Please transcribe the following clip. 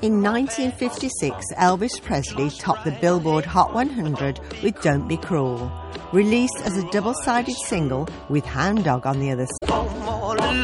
In 1956, Elvis Presley topped the Billboard Hot 100 with Don't Be Cruel, released as a double-sided single with Hound Dog on the other side.